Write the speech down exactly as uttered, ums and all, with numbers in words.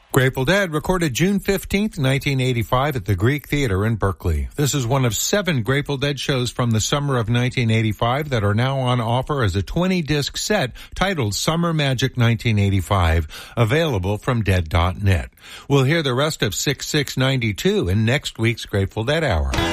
Grateful Dead recorded June fifteenth, nineteen eighty-five at the Greek Theater in Berkeley. This is one of seven Grateful Dead shows from the summer of nineteen eighty-five that are now on offer as a twenty-disc set titled Summer Magic nineteen eighty-five, available from dead dot net. We'll hear the rest of six six ninety-two in next week's Grateful Dead Hour.